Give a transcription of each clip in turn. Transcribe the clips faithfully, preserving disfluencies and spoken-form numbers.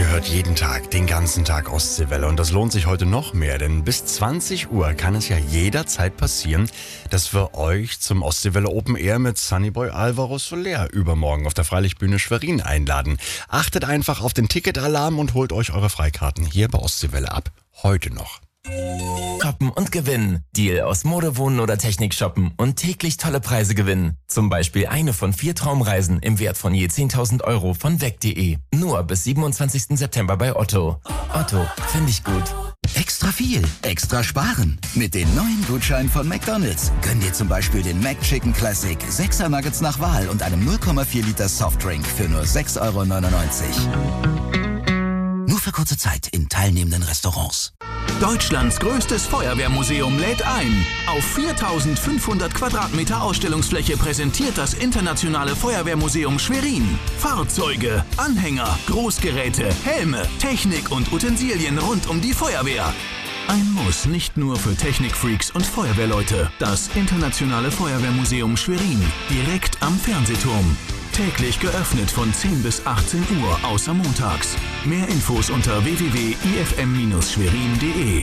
Ihr hört jeden Tag, den ganzen Tag Ostseewelle und das lohnt sich heute noch mehr, denn bis zwanzig Uhr kann es ja jederzeit passieren, dass wir euch zum Ostseewelle Open Air mit Sunnyboy Alvaro Soler übermorgen auf der Freilichtbühne Schwerin einladen. Achtet einfach auf den Ticketalarm und holt euch eure Freikarten hier bei Ostseewelle ab. Heute noch. Shoppen und gewinnen. Deal aus Mode, Wohnen oder Technik shoppen und täglich tolle Preise gewinnen. Zum Beispiel eine von vier Traumreisen im Wert von je zehntausend Euro von weg punkt de. Nur bis siebenundzwanzigsten September bei Otto. Otto, finde ich gut. Extra viel, extra sparen. Mit den neuen Gutscheinen von McDonald's. Gönn dir zum Beispiel den McChicken Classic, sechser Nuggets nach Wahl und einem null Komma vier Liter Softdrink für nur sechs Euro neunundneunzig. Nur für kurze Zeit in teilnehmenden Restaurants. Deutschlands größtes Feuerwehrmuseum lädt ein. Auf viertausendfünfhundert Quadratmeter Ausstellungsfläche präsentiert das Internationale Feuerwehrmuseum Schwerin Fahrzeuge, Anhänger, Großgeräte, Helme, Technik und Utensilien rund um die Feuerwehr. Ein Muss nicht nur für Technikfreaks und Feuerwehrleute. Das Internationale Feuerwehrmuseum Schwerin, direkt am Fernsehturm. Täglich geöffnet von zehn bis achtzehn Uhr, außer montags. Mehr Infos unter w w w punkt i f m Bindestrich schwerin punkt de.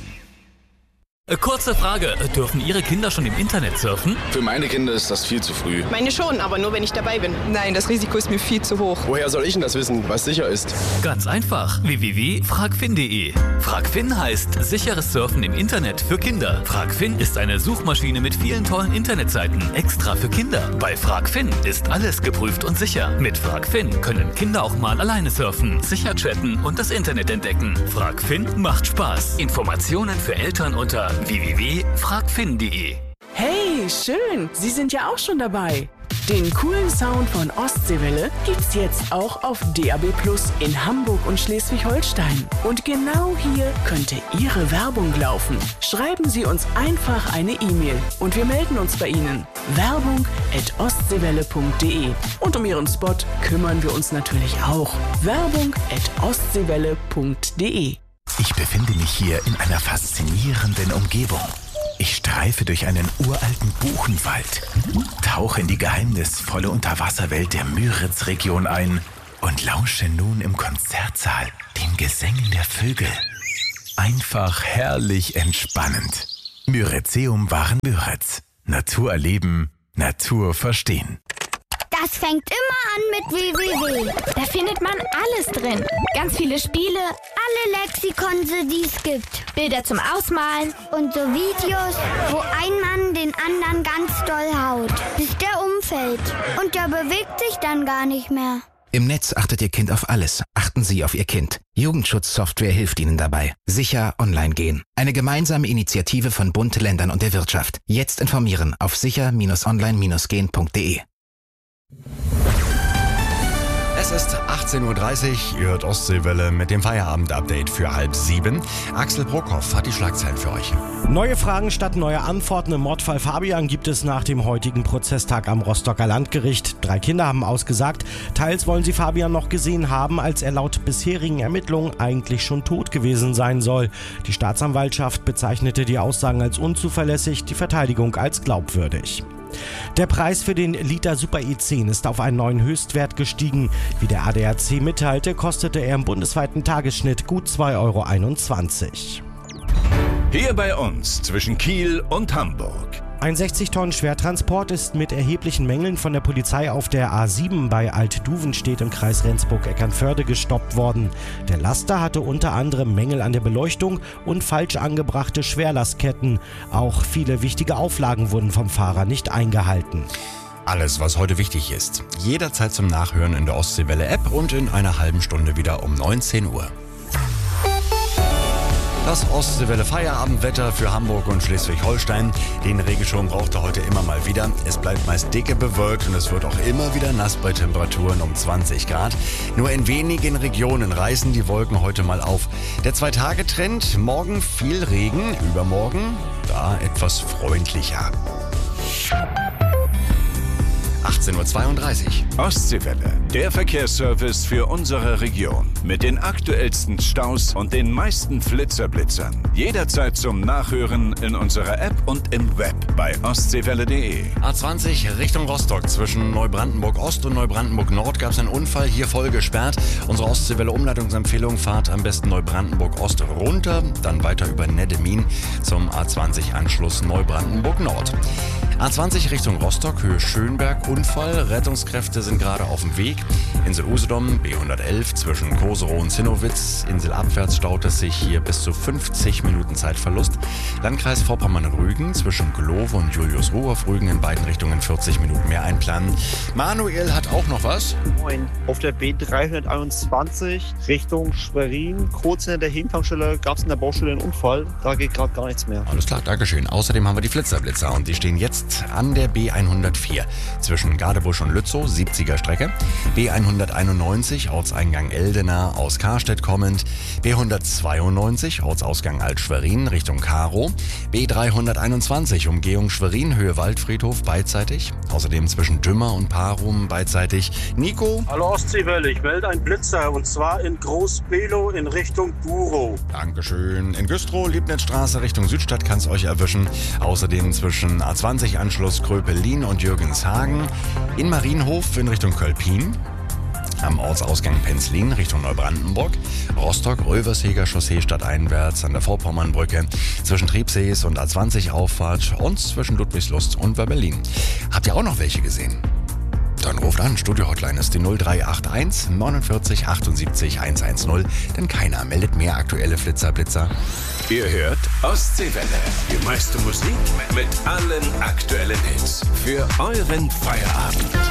Kurze Frage, dürfen Ihre Kinder schon im Internet surfen? Für meine Kinder ist das viel zu früh. Meine schon, aber nur wenn ich dabei bin. Nein, das Risiko ist mir viel zu hoch. Woher soll ich denn das wissen, was sicher ist? Ganz einfach, w w w punkt fragfin punkt de. Fragfin heißt sicheres Surfen im Internet für Kinder. Fragfin ist eine Suchmaschine mit vielen tollen Internetseiten, extra für Kinder. Bei Fragfin ist alles geprüft und sicher. Mit Fragfin können Kinder auch mal alleine surfen, sicher chatten und das Internet entdecken. Fragfin macht Spaß. Informationen für Eltern unter w w w punkt fragfin punkt de. Hey, schön, Sie sind ja auch schon dabei. Den coolen Sound von Ostseewelle gibt's jetzt auch auf D A B plus in Hamburg und Schleswig-Holstein. Und genau hier könnte Ihre Werbung laufen. Schreiben Sie uns einfach eine E-Mail und wir melden uns bei Ihnen. Werbung at ostseewelle punkt de. Und um Ihren Spot kümmern wir uns natürlich auch. Werbung at ostseewelle punkt de. Ich befinde mich hier in einer faszinierenden Umgebung. Ich streife durch einen uralten Buchenwald, tauche in die geheimnisvolle Unterwasserwelt der Müritz-Region ein und lausche nun im Konzertsaal den Gesängen der Vögel. Einfach herrlich entspannend. Müritzeum waren Müritz. Natur erleben, Natur verstehen. Das fängt immer an mit w w w. Da findet man alles drin. Ganz viele Spiele, alle Lexikonse, die es gibt. Bilder zum Ausmalen und so Videos, wo ein Mann den anderen ganz doll haut, bis der umfällt. Und der bewegt sich dann gar nicht mehr. Im Netz achtet Ihr Kind auf alles. Achten Sie auf Ihr Kind. Jugendschutzsoftware hilft Ihnen dabei. Sicher online gehen. Eine gemeinsame Initiative von Bund, Ländern und der Wirtschaft. Jetzt informieren auf sicher Bindestrich online Bindestrich gehen punkt de. Es ist achtzehn Uhr dreißig, ihr hört Ostseewelle mit dem Feierabend-Update für halb sieben. Axel Brockhoff hat die Schlagzeilen für euch. Neue Fragen statt neuer Antworten im Mordfall Fabian gibt es nach dem heutigen Prozesstag am Rostocker Landgericht. Drei Kinder haben ausgesagt. Teils wollen sie Fabian noch gesehen haben, als er laut bisherigen Ermittlungen eigentlich schon tot gewesen sein soll. Die Staatsanwaltschaft bezeichnete die Aussagen als unzuverlässig, die Verteidigung als glaubwürdig. Der Preis für den Liter Super E zehn ist auf einen neuen Höchstwert gestiegen. Wie der A D A C mitteilte, kostete er im bundesweiten Tagesschnitt gut zwei Euro einundzwanzig. Hier bei uns zwischen Kiel und Hamburg. Ein sechzig Tonnen Schwertransport ist mit erheblichen Mängeln von der Polizei auf der A sieben bei Alt-Duvenstedt im Kreis Rendsburg-Eckernförde gestoppt worden. Der Laster hatte unter anderem Mängel an der Beleuchtung und falsch angebrachte Schwerlastketten. Auch viele wichtige Auflagen wurden vom Fahrer nicht eingehalten. Alles, was heute wichtig ist. Jederzeit zum Nachhören in der Ostseewelle-App und in einer halben Stunde wieder um neunzehn Uhr. Das Ostseewelle Feierabendwetter für Hamburg und Schleswig-Holstein. Den Regenschirm braucht er heute immer mal wieder. Es bleibt meist dicke bewölkt und es wird auch immer wieder nass bei Temperaturen um zwanzig Grad. Nur in wenigen Regionen reißen die Wolken heute mal auf. Der Zwei-Tage-Trend, morgen viel Regen, übermorgen da etwas freundlicher. achtzehn Uhr zweiunddreißig. Ostseewelle, der Verkehrsservice für unsere Region. Mit den aktuellsten Staus und den meisten Flitzerblitzern. Jederzeit zum Nachhören in unserer App und im Web bei ostseewelle punkt de. A zwanzig Richtung Rostock. Zwischen Neubrandenburg Ost und Neubrandenburg Nord gab es einen Unfall. Hier voll gesperrt. Unsere Ostseewelle Umleitungsempfehlung: Fahrt am besten Neubrandenburg Ost runter, dann weiter über Neddemin zum A zwanzig Anschluss Neubrandenburg Nord. A zwanzig Richtung Rostock, Höhe Schönberg, Unfall. Rettungskräfte sind gerade auf dem Weg. Insel Usedom, B hundertelf, zwischen Koserow und Zinnowitz. Inselabwärts staut es sich hier bis zu fünfzig Minuten Zeitverlust. Landkreis Vorpommern-Rügen, zwischen Glowe und Julius-Ruhr auf Rügen in beiden Richtungen vierzig Minuten mehr einplanen. Manuel hat auch noch was. Moin. Auf der B dreihunderteinundzwanzig Richtung Schwerin, kurz hinter der Hintankstelle, gab es in der Baustelle einen Unfall. Da geht gerade gar nichts mehr. Alles klar, Dankeschön. Außerdem haben wir die Flitzerblitzer und die stehen jetzt an der B hundertvier zwischen Gadebusch und Lützow, siebziger Strecke. B hunderteinundneunzig, Ortseingang Eldena aus Karstedt kommend. B hundertzweiundneunzig, Ortsausgang Alt-Schwerin Richtung Karow. B dreihunderteinundzwanzig, Umgehung Schwerin, Höhe Waldfriedhof beidseitig. Außerdem zwischen Dümmer und Parum beidseitig. Nico? Hallo Ostseewelle, ich melde einen Blitzer und zwar in Groß-Below in Richtung Burow. Dankeschön. In Güstrow, Liebnitzstraße Richtung Südstadt kann es euch erwischen. Außerdem zwischen A zwanzig Anschluss Kröpelin und Jürgenshagen. In Marienhof in Richtung Kölpin. Am Ortsausgang Penzlin Richtung Neubrandenburg. Rostock, Röversheger Chaussee stadteinwärts an der Vorpommernbrücke. Zwischen Triebsees und A zwanzig Auffahrt und zwischen Ludwigslust und Berlin. Habt ihr auch noch welche gesehen? Dann ruft an, Studio-Hotline ist die null drei acht eins neunundvierzig achtundsiebzig hundertzehn, denn keiner meldet mehr aktuelle Flitzerblitzer. Ihr hört Ostseewelle, die meiste Musik mit allen aktuellen Hits für euren Feierabend.